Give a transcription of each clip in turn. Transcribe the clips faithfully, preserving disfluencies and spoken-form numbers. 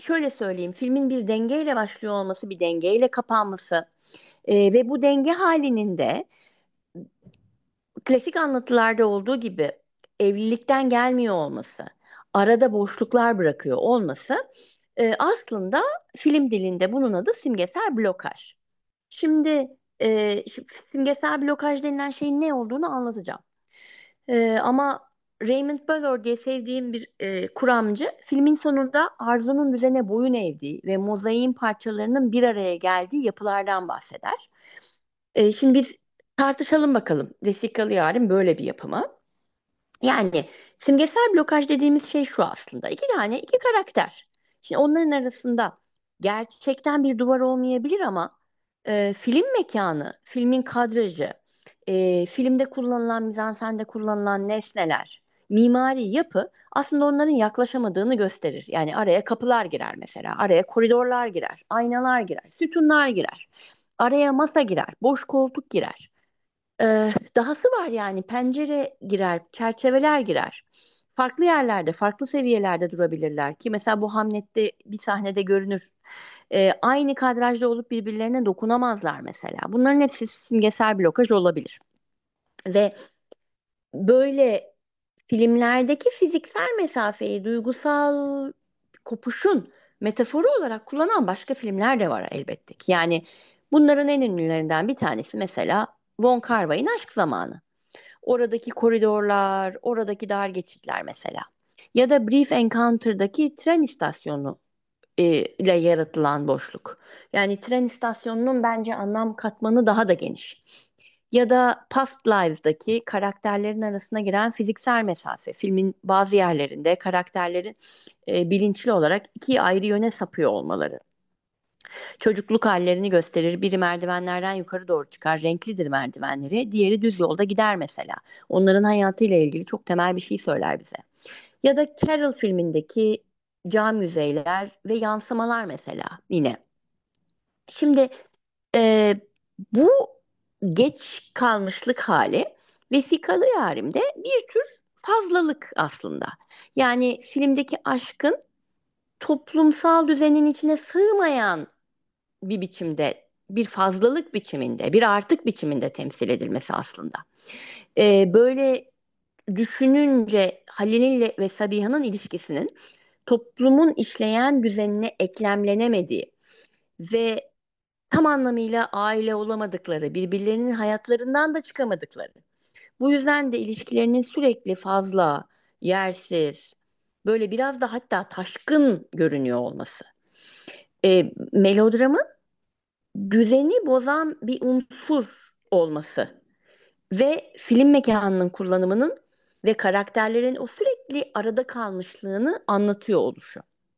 şöyle söyleyeyim, filmin bir dengeyle başlıyor olması, bir dengeyle kapanması e, ve bu denge halinin de klasik anlatılarda olduğu gibi evlilikten gelmiyor olması, arada boşluklar bırakıyor olması e, aslında film dilinde bunun adı simgesel blokaj. Şimdi e, şi- simgesel blokaj denilen şeyin ne olduğunu anlatacağım. E, ama Raymond Ballor diye sevdiğim bir e, kuramcı filmin sonunda Arzu'nun düzene boyun eğdiği ve mozaiğin parçalarının bir araya geldiği yapılardan bahseder. E, şimdi biz tartışalım bakalım. Vesikalı Yarın böyle bir yapı mı? Yani simgesel blokaj dediğimiz şey şu aslında. İki tane, iki karakter. Şimdi onların arasında gerçekten bir duvar olmayabilir ama e, film mekanı, filmin kadrajı, e, filmde kullanılan, mizansende kullanılan nesneler, mimari yapı aslında onların yaklaşamadığını gösterir. Yani araya kapılar girer mesela, araya koridorlar girer, aynalar girer, sütunlar girer, araya masa girer, boş koltuk girer. Ee, dahası var yani pencere girer, çerçeveler girer. Farklı yerlerde, farklı seviyelerde durabilirler ki mesela bu Hamlet'te bir sahnede görünür. Ee, aynı kadrajda olup birbirlerine dokunamazlar mesela. Bunların hepsi simgesel blokaj olabilir. Ve böyle filmlerdeki fiziksel mesafeyi duygusal kopuşun metaforu olarak kullanan başka filmler de var elbette ki. Yani bunların en ünlülerinden bir tanesi mesela Von Kar-wai'nin Aşk Zamanı. Oradaki koridorlar, oradaki dar geçitler mesela. Ya da Brief Encounter'daki tren istasyonu e, ile yaratılan boşluk. Yani tren istasyonunun bence anlam katmanı daha da geniş. Ya da Past Lives'daki karakterlerin arasına giren fiziksel mesafe. Filmin bazı yerlerinde karakterlerin e, bilinçli olarak iki ayrı yöne sapıyor olmaları. Çocukluk hallerini gösterir. Biri merdivenlerden yukarı doğru çıkar. Renklidir merdivenleri. Diğeri düz yolda gider mesela. Onların hayatıyla ilgili çok temel bir şey söyler bize. Ya da Carol filmindeki cam yüzeyler ve yansımalar mesela yine. Şimdi e, bu geç kalmışlık hali vesikalı yarimde bir tür fazlalık aslında. Yani filmdeki aşkın toplumsal düzenin içine sığmayan bir biçimde, bir fazlalık biçiminde, bir artık biçiminde temsil edilmesi aslında. Ee, böyle düşününce Halil ile ve Sabiha'nın ilişkisinin toplumun işleyen düzenine eklemlenemediği ve tam anlamıyla aile olamadıkları, birbirlerinin hayatlarından da çıkamadıkları. Bu yüzden de ilişkilerinin sürekli fazla, yersiz, böyle biraz da hatta taşkın görünüyor olması. Ee, melodramın düzeni bozan bir unsur olması ve film mekanının kullanımının ve karakterlerin o sürekli arada kalmışlığını anlatıyor oluşu.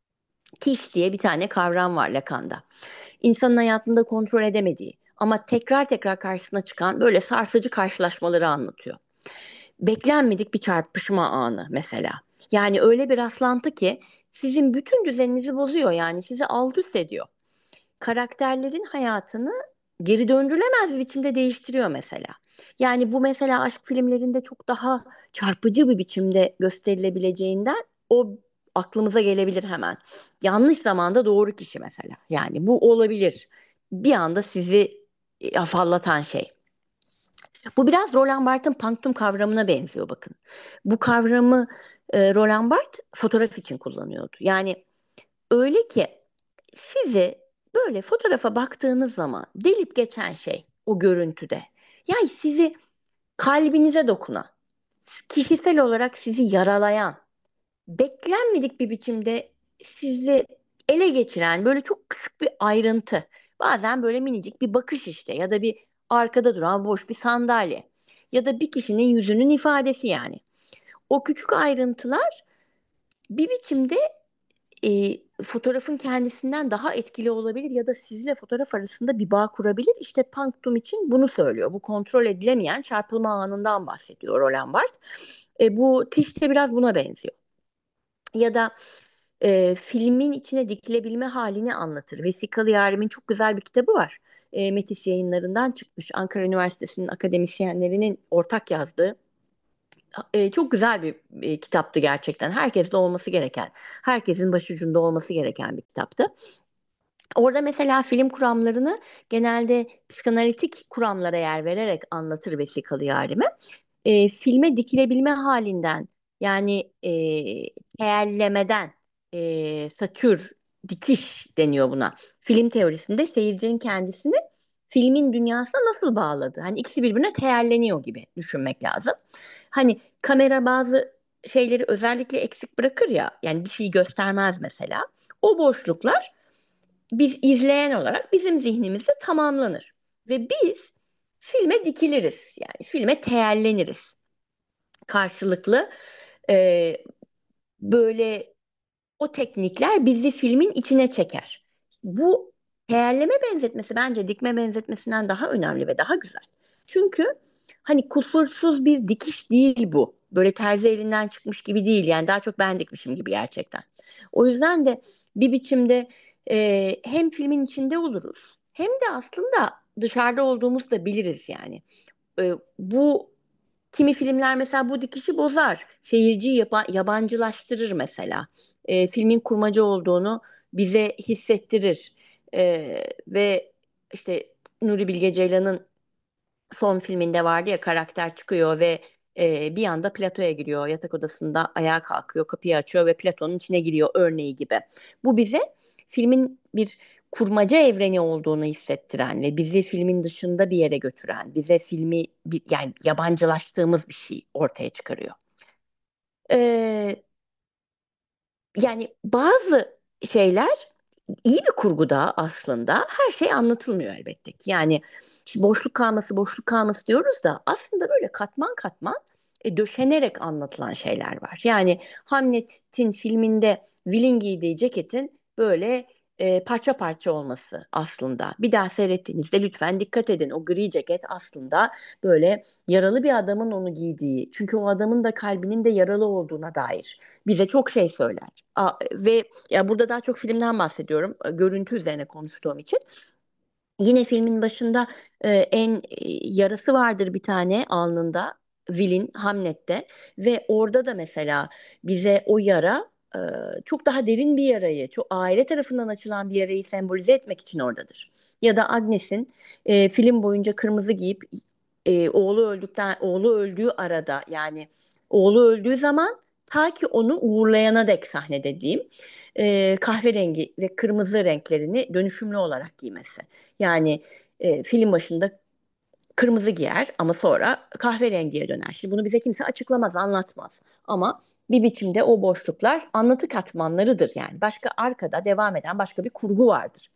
Tiş diye bir tane kavram var Lacan'da. İnsanın hayatında kontrol edemediği ama tekrar tekrar karşısına çıkan böyle sarsıcı karşılaşmaları anlatıyor. Beklenmedik bir çarpışma anı mesela. Yani öyle bir rastlantı ki sizin bütün düzeninizi bozuyor, yani sizi alt üst ediyor. Karakterlerin hayatını geri döndürülemez bir biçimde değiştiriyor mesela. Yani bu mesela aşk filmlerinde çok daha çarpıcı bir biçimde gösterilebileceğinden o aklımıza gelebilir hemen. Yanlış zamanda doğru kişi mesela. Yani bu olabilir. Bir anda sizi e, afallatan şey. Bu biraz Roland Barthes'in punktum kavramına benziyor bakın. Bu kavramı e, Roland Barthes fotoğraf için kullanıyordu. Yani öyle ki sizi böyle fotoğrafa baktığınız zaman delip geçen şey o görüntüde. Yani sizi kalbinize dokunan, kişisel olarak sizi yaralayan, beklenmedik bir biçimde sizi ele geçiren böyle çok küçük bir ayrıntı. Bazen böyle minicik bir bakış işte ya da bir arkada duran boş bir sandalye ya da bir kişinin yüzünün ifadesi yani. O küçük ayrıntılar bir biçimde e, fotoğrafın kendisinden daha etkili olabilir ya da sizle fotoğraf arasında bir bağ kurabilir. İşte Punctum için bunu söylüyor. Bu kontrol edilemeyen çarpılma anından bahsediyor Roland Barthes. E, bu Tisch de biraz buna benziyor. Ya da e, filmin içine dikilebilme halini anlatır. Vesikalı Yarim'in çok güzel bir kitabı var. E, Metis yayınlarından çıkmış. Ankara Üniversitesi'nin akademisyenlerinin ortak yazdığı. E, çok güzel bir e, kitaptı gerçekten. Herkeste olması gereken, herkesin başucunda olması gereken bir kitaptı. Orada mesela film kuramlarını genelde psikanalitik kuramlara yer vererek anlatır vesikalı yarimi. E, filme dikilebilme halinden, yani e, teellemeden, e, satür, dikiş deniyor buna. Film teorisinde seyircinin kendisini filmin dünyasına nasıl bağladı? Hani ikisi birbirine teelleniyor gibi düşünmek lazım. Hani kamera bazı şeyleri özellikle eksik bırakır ya, yani bir şey göstermez mesela. O boşluklar biz izleyen olarak bizim zihnimizde tamamlanır. Ve biz filme dikiliriz. Yani filme teelleniriz. Karşılıklı e, böyle o teknikler bizi filmin içine çeker. Bu teerleme benzetmesi bence dikme benzetmesinden daha önemli ve daha güzel. Çünkü hani kusursuz bir dikiş değil bu. Böyle terzi elinden çıkmış gibi değil. Yani daha çok ben dikmişim gibi gerçekten. O yüzden de bir biçimde e, hem filmin içinde oluruz hem de aslında dışarıda olduğumuzu da biliriz yani. E, bu kimi filmler mesela bu dikişi bozar. Seyirciyi yapa- yabancılaştırır mesela. E, filmin kurmaca olduğunu bize hissettirir. E, ve işte Nuri Bilge Ceylan'ın son filminde vardı ya, karakter çıkıyor ve e, bir anda platoya giriyor. Yatak odasında ayağa kalkıyor, kapıyı açıyor ve Platon'un içine giriyor örneği gibi. Bu bize filmin bir kurmaca evreni olduğunu hissettiren ve bizi filmin dışında bir yere götüren, bize filmi bir- yani yabancılaştığımız bir şey ortaya çıkarıyor. Ee, Yani bazı şeyler iyi bir kurguda aslında her şey anlatılmıyor elbette ki. Yani işte boşluk kalması, boşluk kalması diyoruz da aslında böyle katman katman e, döşenerek anlatılan şeyler var. Yani Hamlet'in filminde Will'in giydiği ceketin böyle e, parça parça olması aslında. Bir daha seyrettiğinizde lütfen dikkat edin. O gri ceket aslında böyle yaralı bir adamın onu giydiği. Çünkü o adamın da kalbinin de yaralı olduğuna dair bize çok şey söyler. A- ve ya burada daha çok filmden bahsediyorum. e, Görüntü üzerine konuştuğum için. Yine filmin başında e, en e, yarası vardır bir tane alnında. Will'in Hamlet'te ve orada da mesela bize o yara e, çok daha derin bir yarayı, çok aile tarafından açılan bir yarayı sembolize etmek için oradadır. Ya da Agnes'in e, film boyunca kırmızı giyip e, oğlu öldükten oğlu öldüğü arada, yani oğlu öldüğü zaman ta ki onu uğurlayana dek sahne dediğim e, kahverengi ve kırmızı renklerini dönüşümlü olarak giymesi. Yani e, film başında kırmızı giyer ama sonra kahverengiye döner. Şimdi bunu bize kimse açıklamaz, anlatmaz. Ama bir biçimde o boşluklar anlatı katmanlarıdır yani. Başka arkada devam eden başka bir kurgu vardır.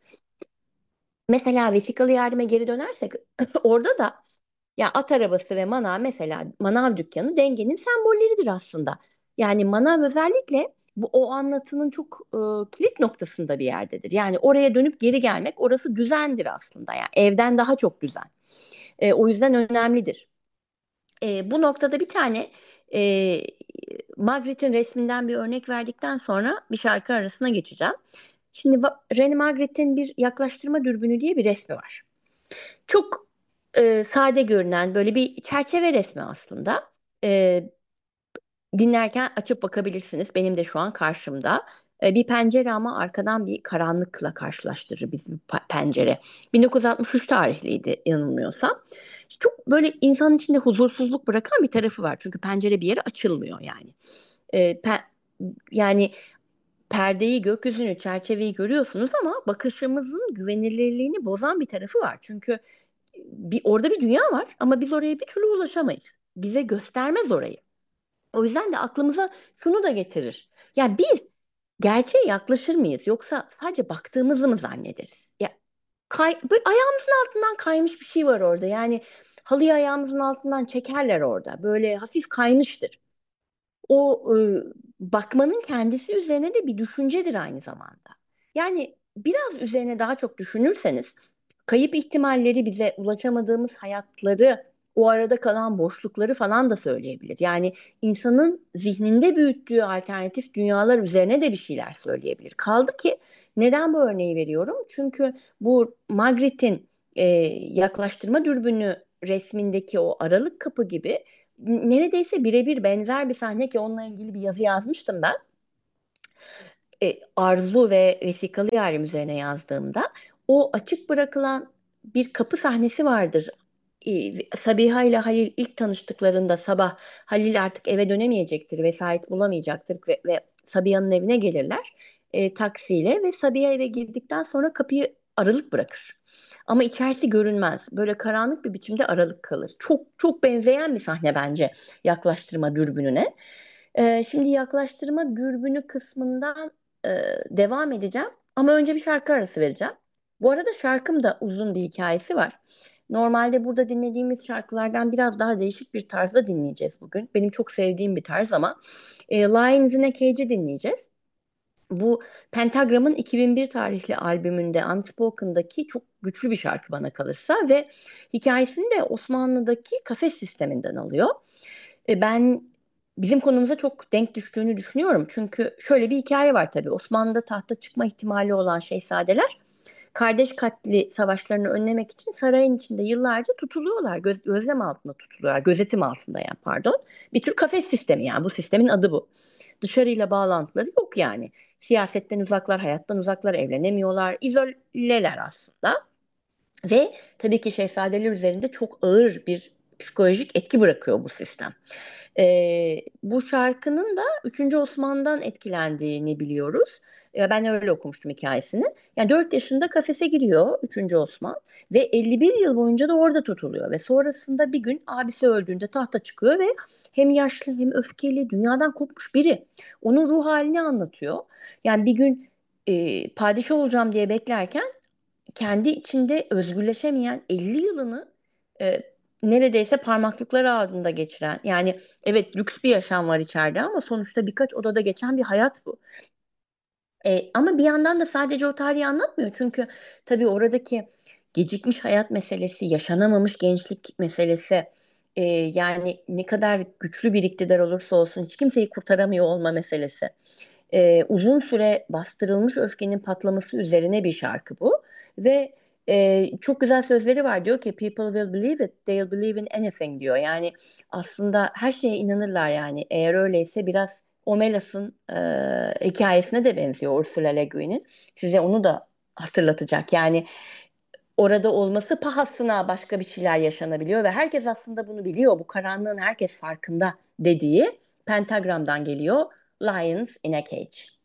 Mesela vesikalı yardıma geri dönersek orada da ya at arabası ve manav, mesela manav dükkanı dengenin sembolleridir aslında. Yani manav özellikle bu o anlatının çok e, kilit noktasında bir yerdedir. Yani oraya dönüp geri gelmek, orası düzendir aslında. Yani evden daha çok düzen. E, o yüzden önemlidir. E, bu noktada bir tane e, Magritte'in resminden bir örnek verdikten sonra bir şarkı arasına geçeceğim. Şimdi Va- René Magritte'in bir yaklaştırma dürbünü diye bir resmi var. Çok e, sade görünen böyle bir çerçeve resmi aslında. E, Dinlerken açıp bakabilirsiniz. Benim de şu an karşımda. E, bir pencere ama arkadan bir karanlıkla karşılaştırır bizim pa- pencere. bin dokuz yüz altmış üç tarihliydi yanılmıyorsam. Çok böyle insanın içinde huzursuzluk bırakan bir tarafı var. Çünkü pencere bir yere açılmıyor yani. E, pe- Yani perdeyi, gökyüzünü, çerçeveyi görüyorsunuz ama bakışımızın güvenilirliğini bozan bir tarafı var. Çünkü bir orada bir dünya var ama biz oraya bir türlü ulaşamayız. Bize göstermez orayı. O yüzden de aklımıza şunu da getirir. Ya biz gerçeğe yaklaşır mıyız yoksa sadece baktığımızı mı zannederiz? Ya kay, böyle ayağımızın altından kaymış bir şey var orada. Yani halıyı ayağımızın altından çekerler orada. Böyle hafif kaymıştır. O e, bakmanın kendisi üzerine de bir düşüncedir aynı zamanda. Yani biraz üzerine daha çok düşünürseniz kayıp ihtimalleri, bize ulaşamadığımız hayatları, o arada kalan boşlukları falan da söyleyebilir. Yani insanın zihninde büyüttüğü alternatif dünyalar üzerine de bir şeyler söyleyebilir. Kaldı ki neden bu örneği veriyorum? Çünkü bu Magritte'in e, yaklaştırma dürbünü resmindeki o aralık kapı gibi neredeyse birebir benzer bir sahne ki onunla ilgili bir yazı yazmıştım ben. E, Arzu ve Vesikalı Yarim üzerine yazdığımda o açık bırakılan bir kapı sahnesi vardır. E, Sabiha ile Halil ilk tanıştıklarında sabah Halil artık eve dönemeyecektir, vesait bulamayacaktır ve, ve Sabiha'nın evine gelirler e, taksiyle ve Sabiha eve girdikten sonra kapıyı aralık bırakır. Ama içerisi görünmez. Böyle karanlık bir biçimde aralık kalır. Çok çok benzeyen bir sahne bence yaklaştırma dürbününe. E, şimdi yaklaştırma dürbünü kısmından e, devam edeceğim. Ama önce bir şarkı arası vereceğim. Bu arada şarkım da uzun bir hikayesi var. Normalde burada dinlediğimiz şarkılardan biraz daha değişik bir tarzda dinleyeceğiz bugün. Benim çok sevdiğim bir tarz ama e, Lions in a Cage'i dinleyeceğiz. Bu Pentagram'ın iki bin bir tarihli albümünde Unspoken'daki çok güçlü bir şarkı bana kalırsa ve hikayesini de Osmanlı'daki kafes sisteminden alıyor. E, ben bizim konumuza çok denk düştüğünü düşünüyorum. Çünkü şöyle bir hikaye var tabii. Osmanlı'da tahta çıkma ihtimali olan şehzadeler kardeş katli savaşlarını önlemek için sarayın içinde yıllarca tutuluyorlar. Göz, gözlem altında tutuluyorlar. Gözetim altında yani pardon. Bir tür kafes sistemi yani bu sistemin adı bu. Dışarıyla bağlantıları yok yani. Siyasetten uzaklar, hayattan uzaklar, evlenemiyorlar. İzoleler aslında. Ve tabii ki şehzadeler üzerinde çok ağır bir psikolojik etki bırakıyor bu sistem. Ee, bu şarkının da üçüncü Osman'dan etkilendiğini biliyoruz. Ya ben öyle okumuştum hikayesini. Yani dört yaşında kafese giriyor üçüncü Osman ve elli bir yıl boyunca da orada tutuluyor ve sonrasında bir gün abisi öldüğünde tahta çıkıyor ve hem yaşlı hem öfkeli, dünyadan kopmuş biri. Onun ruh halini anlatıyor. Yani bir gün e, padişah olacağım diye beklerken kendi içinde özgürleşemeyen elli yılını e, neredeyse parmaklıkları ardında geçiren, yani evet lüks bir yaşam var içeride ama sonuçta birkaç odada geçen bir hayat bu. E, ama bir yandan da sadece o tarihi anlatmıyor. Çünkü tabii oradaki gecikmiş hayat meselesi, yaşanamamış gençlik meselesi, e, yani ne kadar güçlü bir iktidar olursa olsun hiç kimseyi kurtaramıyor olma meselesi. E, uzun süre bastırılmış öfkenin patlaması üzerine bir şarkı bu. Ve e, çok güzel sözleri var. Diyor ki people will believe it, they'll believe in anything diyor. Yani aslında her şeye inanırlar yani. Eğer öyleyse biraz Omelas'ın e, hikayesine de benziyor Ursula Le Guin'in. Size onu da hatırlatacak. Yani orada olması pahasına başka bir şeyler yaşanabiliyor ve herkes aslında bunu biliyor. Bu karanlığın herkes farkında dediği Pentagram'dan geliyor. Lions in a Cage.